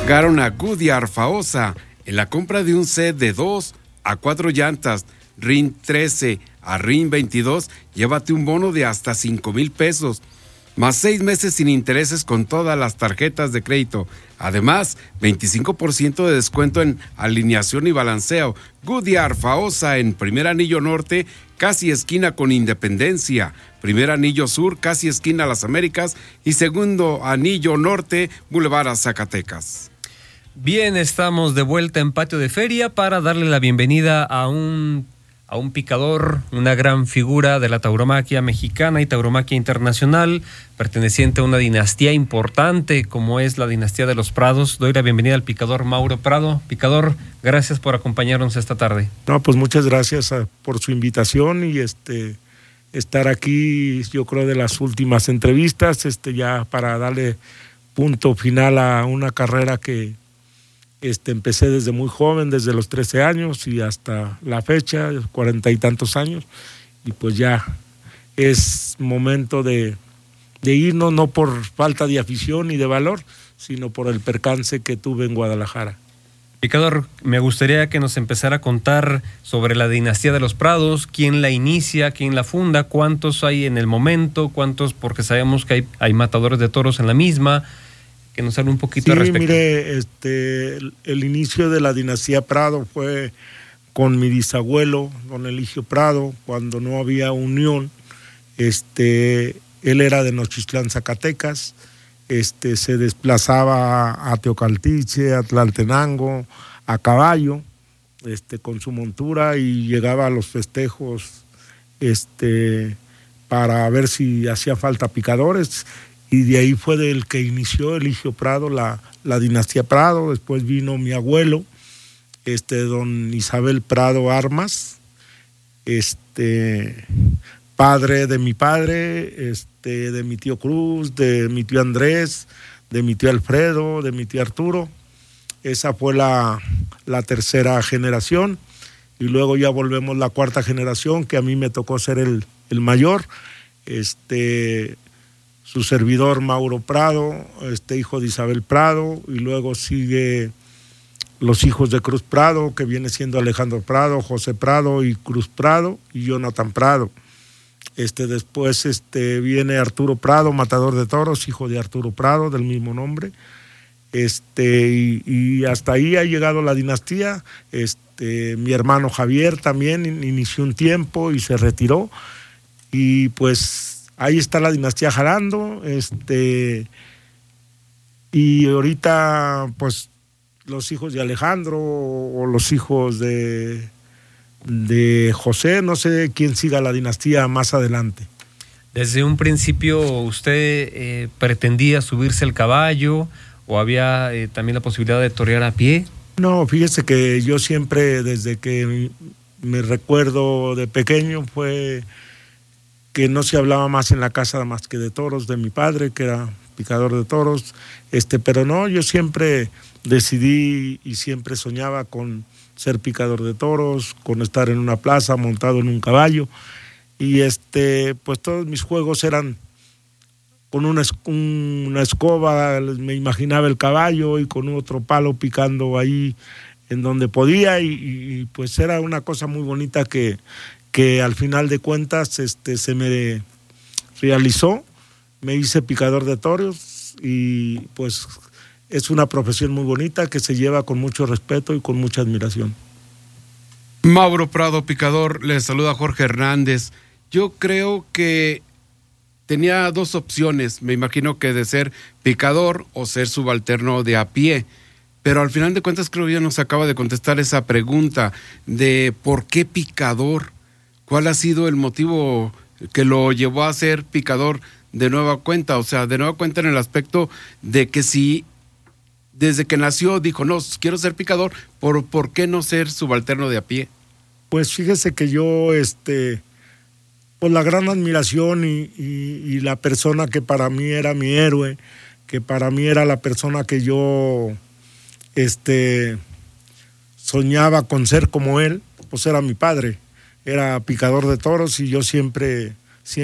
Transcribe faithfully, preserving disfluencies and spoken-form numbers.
Llegaron a Goodyear Faosa en la compra de un set de dos a cuatro llantas R I N trece a R I N veintidós, llévate un bono de hasta cinco mil pesos, más seis meses sin intereses con todas las tarjetas de crédito. Además, veinticinco por ciento de descuento en alineación y balanceo. Goodyear Faosa en Primer Anillo Norte, casi esquina con Independencia. Primer Anillo Sur, casi esquina Las Américas. Y Segundo Anillo Norte, Boulevard a Zacatecas. Bien, estamos de vuelta en Patio de Feria para darle la bienvenida a un, a un picador, una gran figura de la tauromaquia mexicana y tauromaquia internacional, perteneciente a una dinastía importante como es la dinastía de los Prados. Doy la bienvenida al picador Mauro Prado. Picador, gracias por acompañarnos esta tarde. No, pues muchas gracias a, por su invitación y este estar aquí, yo creo, de las últimas entrevistas, este ya para darle punto final a una carrera que Este, empecé desde muy joven, desde los trece años y hasta la fecha, cuarenta y tantos años, y pues ya es momento de, de irnos, no por falta de afición y de valor, sino por el percance que tuve en Guadalajara. Picador, me gustaría que nos empezara a contar sobre la dinastía de los Prados, quién la inicia, quién la funda, cuántos hay en el momento, cuántos, porque sabemos que hay, hay matadores de toros en la misma. Que nos hable un poquito sí, al respecto. Mire, este, el, el inicio de la dinastía Prado fue con mi bisabuelo, don Eligio Prado, cuando no había unión. Este, él era de Nochistlán, Zacatecas, este, se desplazaba a Teocaltiche, a Tlaltenango, a caballo, este, con su montura, y llegaba a los festejos este, para ver si hacía falta picadores. Y de ahí fue del que inició Eligio Prado, la, la dinastía Prado. Después vino mi abuelo, este, don Isabel Prado Armas, este, padre de mi padre, este, de mi tío Cruz, de mi tío Andrés, de mi tío Alfredo, de mi tío Arturo. Esa fue la, la tercera generación. Y luego ya volvemos la cuarta generación, que a mí me tocó ser el, el mayor. Este... su servidor Mauro Prado, este hijo de Isabel Prado, y luego sigue los hijos de Cruz Prado, que viene siendo Alejandro Prado, José Prado y Cruz Prado y Jonathan Prado. Este, después este, viene Arturo Prado, matador de toros, hijo de Arturo Prado, del mismo nombre. Este, y, y hasta ahí ha llegado la dinastía. Este, mi hermano Javier también inició un tiempo y se retiró. Y pues ahí está la dinastía jalando, este, y ahorita, pues, los hijos de Alejandro o los hijos de, de José, no sé quién siga la dinastía más adelante. Desde un principio, ¿usted eh, pretendía subirse al caballo o había eh, también la posibilidad de torear a pie? No, fíjese que yo siempre, desde que me recuerdo de pequeño, fue que no se hablaba más en la casa más que de toros, de mi padre, que era picador de toros, este, pero no, yo siempre decidí y siempre soñaba con ser picador de toros, con estar en una plaza montado en un caballo, y este, pues todos mis juegos eran con una, una escoba, me imaginaba el caballo, y con otro palo picando ahí en donde podía, y, y pues era una cosa muy bonita que que al final de cuentas este, se me realizó. Me hice picador de toros y pues es una profesión muy bonita que se lleva con mucho respeto y con mucha admiración. Mauro Prado, picador, le saluda Jorge Hernández. Yo creo que tenía dos opciones, me imagino que de ser picador o ser subalterno de a pie. Pero al final de cuentas creo que ya nos acaba de contestar esa pregunta de por qué picador. ¿Cuál ha sido el motivo que lo llevó a ser picador de nueva cuenta? O sea, de nueva cuenta en el aspecto de que si desde que nació dijo, no, quiero ser picador, ¿por, por qué no ser subalterno de a pie? Pues fíjese que yo, este, pues la gran admiración y, y, y la persona que para mí era mi héroe, que para mí era la persona que yo, este, soñaba con ser como él, pues era mi padre. Era picador de toros y yo siempre